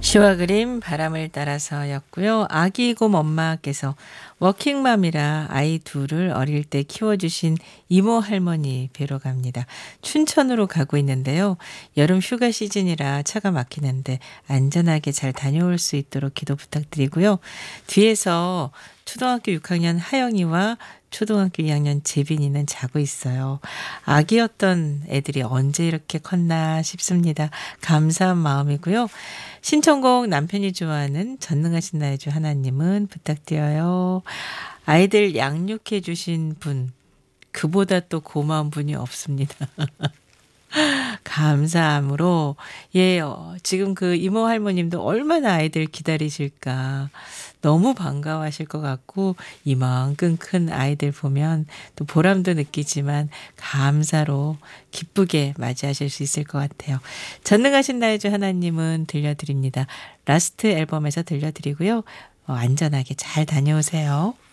시와 그림 바람을 따라서였고요. 아기곰 엄마께서 워킹맘이라 아이 둘을 어릴 때 키워주신 이모 할머니 뵈러 갑니다. 춘천으로 가고 있는데요. 여름 휴가 시즌이라 차가 막히는데 안전하게 잘 다녀올 수 있도록 기도 부탁드리고요. 뒤에서 초등학교 6학년 하영이와 초등학교 2학년 재빈이는 자고 있어요. 아기였던 애들이 언제 이렇게 컸나 싶습니다. 감사한 마음이고요. 신청곡 남편이 좋아하는 전능하신 나의 주 하나님은 부탁드려요. 아이들 양육해 주신 분, 그보다 또 고마운 분이 없습니다. 감사함으로 지금 그 이모 할머님도 얼마나 아이들 기다리실까. 너무 반가워하실 것 같고 이만큼 큰 아이들 보면 또 보람도 느끼지만 감사로 기쁘게 맞이하실 수 있을 것 같아요. 전능하신 나의 주 하나님은 들려드립니다. 라스트 앨범에서 들려드리고요. 안전하게 잘 다녀오세요.